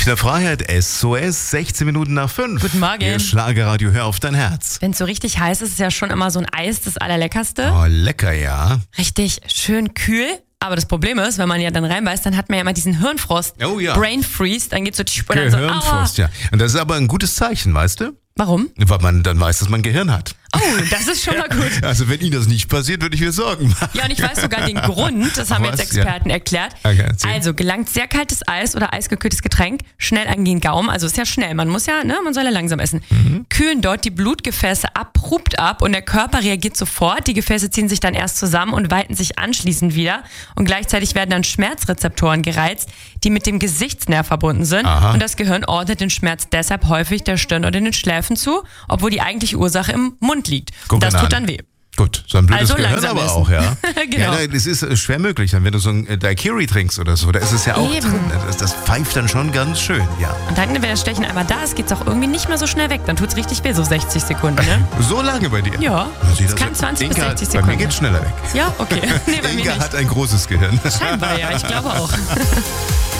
Münchner Freiheit, SOS, 16 Minuten nach 5. Guten Morgen. Hier Schlagerradio, hör auf dein Herz. Wenn es so richtig heiß ist, ist ja schon immer so ein Eis das Allerleckerste. Oh, lecker, ja. Richtig schön kühl. Aber das Problem ist, wenn man ja dann reinbeißt, dann hat man ja immer diesen Hirnfrost. Oh ja. Brain Freeze, dann geht's so und dann so, Gehirnfrost, ja. Und das ist aber ein gutes Zeichen, weißt du? Warum? Weil man dann weiß, dass man Gehirn hat. Oh, das ist schon mal gut. Also wenn Ihnen das nicht passiert, würde ich mir Sorgen machen. Ja, und ich weiß sogar den Grund, das haben Was? jetzt Experten erklärt. Okay, erzähl. Also gelangt sehr kaltes Eis oder eisgekühltes Getränk schnell an den Gaumen, also ist ja schnell, man muss ja, man soll ja langsam essen. Kühlen dort die Blutgefäße abrupt ab und der Körper reagiert sofort, die Gefäße ziehen sich dann erst zusammen und weiten sich anschließend wieder und gleichzeitig werden dann Schmerzrezeptoren gereizt, die mit dem Gesichtsnerv verbunden sind. Aha. Und das Gehirn ordnet den Schmerz deshalb häufig der Stirn oder den Schläfen zu, obwohl die eigentliche Ursache im Mund liegt. Guck Das mal tut an. dann weh. Gut, so ein blödes Also Gehirn langsam aber essen. auch, ja. Genau. Ja, das ist schwer möglich, dann wenn du so ein Daiquiri trinkst oder so, da ist es ja auch Eben. drin. Das pfeift dann schon ganz schön, ja. Und dann, wenn das Stechen einmal da ist, geht's auch irgendwie nicht mehr so schnell weg. Dann tut's richtig weh, so 60 Sekunden, ne? So lange bei dir? Ja, Na, sieh, das kann 20 bis Inka, 60 Bei mir Sekunden. geht's schneller weg. Ja, okay. Nee, bei mir Inka nicht. hat ein großes Gehirn. Scheinbar, ja, ich glaube auch.